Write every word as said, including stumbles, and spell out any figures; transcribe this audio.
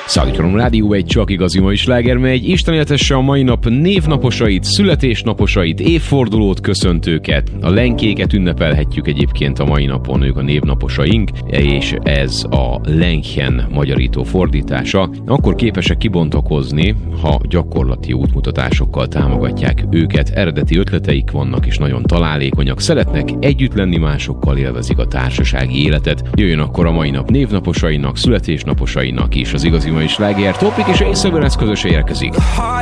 Szállítom Rádió egy csak igazi mai sláger megy. Isten éltesse a mai nap névnaposait, születésnaposait, évfordulót, köszöntőket. A lenkéket ünnepelhetjük egyébként a mai napon, ők a névnaposaink, és ez a lenchen magyarító fordítása. Akkor képesek kibontakozni, ha gyakorlati útmutatásokkal támogatják őket. Eredeti ötleteik vannak és nagyon találékonyak. Szeretnek együtt lenni másokkal, élvezik a társasági életet. Jöjjön akkor a mai nap névnaposainak, születésnaposainak is az igazi mai sláger. Topik és Ace közösen érkezik.